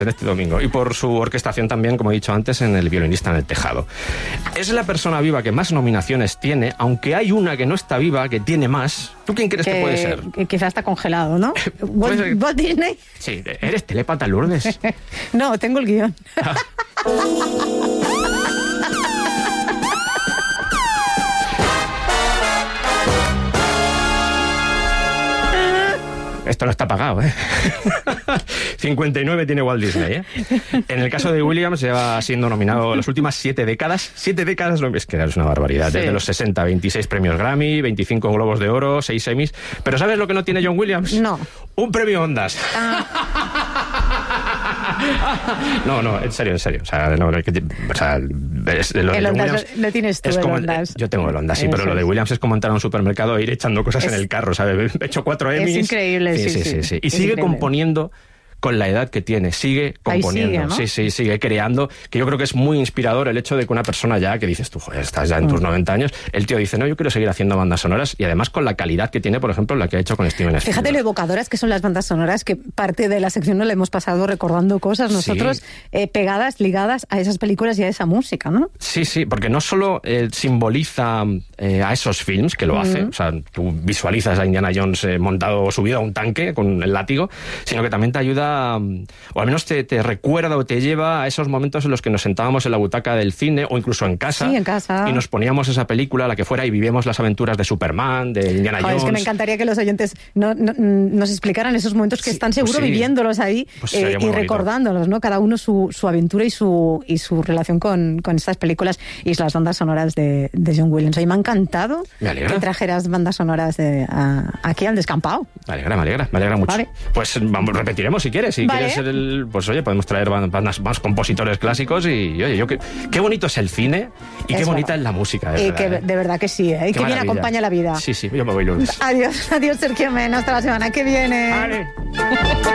en este domingo, y por su orquestación también, como he dicho antes, en El violinista en el tejado. Es la persona viva que más nominaciones tiene, aunque hay una que no está viva, que tiene más. ¿Tú quién crees que puede ser? Quizás está congelado, ¿no? ¿Walt Disney? Sí, ¿eres telépata, Lourdes? No, tengo el guión. Esto no está pagado, ¿eh? 59 tiene Walt Disney, ¿eh? En el caso de Williams lleva siendo nominado las últimas 7 décadas. 7 décadas, es que es una barbaridad. Sí. Desde los 60, 26 premios Grammy, 25 Globos de Oro, 6 Emmys. ¿Pero sabes lo que no tiene John Williams? No. Un premio Ondas. No, en serio. O sea, el Ondas lo tienes tú, el Ondas. Yo tengo el Ondas, sí, pero lo de Williams es como entrar a un supermercado e ir echando cosas en el carro, ¿sabes? He hecho 4 Emmys. Es increíble, sí. Y sigue componiendo con la edad que tiene, sigue componiendo, sigue, ¿no? Sigue creando, que yo creo que es muy inspirador el hecho de que una persona ya, que dices tú, joder, estás ya en tus 90 años, el tío dice, no, yo quiero seguir haciendo bandas sonoras, y además con la calidad que tiene, por ejemplo, la que ha hecho con Steven Spielberg. Fíjate lo evocadoras que son las bandas sonoras, que parte de la sección no le hemos pasado recordando cosas nosotros, pegadas, ligadas a esas películas y a esa música, ¿no? Sí, porque no solo simboliza a esos films, que lo hace, o sea, tú visualizas a Indiana Jones montado, subido a un tanque con el látigo, sino que también te ayuda, o al menos te recuerda o te lleva a esos momentos en los que nos sentábamos en la butaca del cine o incluso en casa, y nos poníamos esa película, la que fuera, y vivíamos las aventuras de Superman, de Indiana Jones. Es que me encantaría que los oyentes nos explicaran esos momentos que están seguro viviéndolos ahí, y recordándolos, ¿no? Cada uno su aventura y su relación con estas películas y las bandas sonoras de John Williams. Y me ha encantado que trajeras bandas sonoras aquí al descampado. Me alegra mucho. Vale. Pues vamos, repetiremos si quieres. Si quieres ser pues oye, podemos traer bandas, más compositores clásicos, y oye, qué bonito es el cine y qué bonita es la música. De verdad que sí, y qué bien acompaña la vida. Sí, yo me voy, Lourdes. Adiós, Sergio Men, hasta la semana que viene. Vale.